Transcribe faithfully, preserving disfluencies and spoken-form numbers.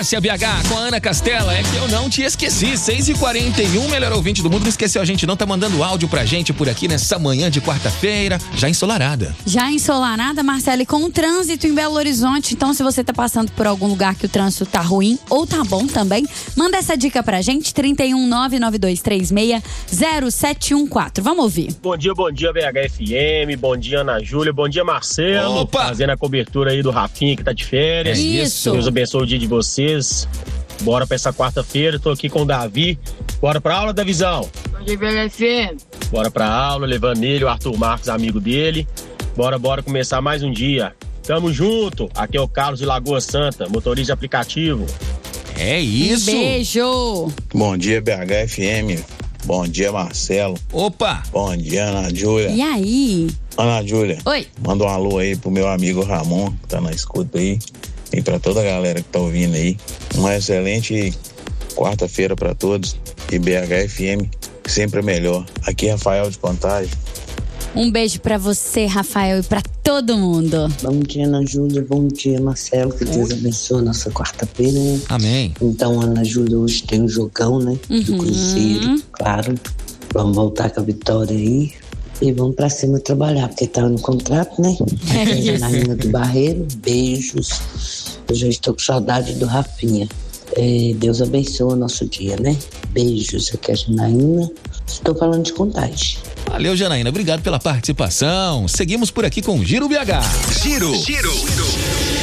Sequência B H com a Ana Castela, é que eu não te esqueci. seis e quarenta e um, melhor ouvinte do mundo, não esqueceu a gente não, tá mandando áudio pra gente por aqui nessa manhã de quarta-feira, já ensolarada. Já ensolarada, Marcela, e com o trânsito em Belo Horizonte, então se você tá passando por algum lugar que o trânsito tá ruim ou tá bom também, manda essa dica pra gente, trinta e um, nove nove dois três seis, zero sete um quatro. Vamos ouvir. Bom dia, bom dia B H F M, bom dia Ana Júlia, bom dia Marcelo. Opa! Fazendo a cobertura aí do Rafinha que tá de férias. Isso. Deus abençoe o dia de vocês. Bora pra essa quarta-feira, tô aqui com o Davi. Bora pra aula, Davizão? Bom dia, B H F M. Bora pra aula, levando ele, o Arthur Marques, amigo dele. Bora, bora começar mais um dia. Tamo junto. Aqui é o Carlos de Lagoa Santa, motorista de aplicativo. É isso. Um beijo. Bom dia, B H F M. Bom dia, Marcelo. Opa. Bom dia, Ana Júlia. E aí? Ana Júlia. Oi. Manda um alô aí pro meu amigo Ramon, que tá na escuta aí. E pra toda a galera que tá ouvindo aí. Uma excelente quarta-feira pra todos. E B H F M sempre é melhor. Aqui é Rafael de Contagem. Um beijo pra você, Rafael, e pra todo mundo. Bom dia, Ana Júlia. Bom dia, Marcelo. Que Deus abençoe a nossa quarta-feira, né? Amém. Então, Ana Júlia, hoje tem um jogão, né? Do Uhum. Cruzeiro, claro. Vamos voltar com a vitória aí. E vamos pra cima trabalhar, porque tá no contrato, né? É Aqui isso. é Janaína do Barreiro. Beijos. Eu já estou com saudade do Rafinha. É, Deus abençoe o nosso dia, né? Beijos. Aqui é a Janaína. Estou falando de Contagem. Valeu, Janaína, obrigado pela participação. Seguimos por aqui com o Giro B H. Giro. Giro.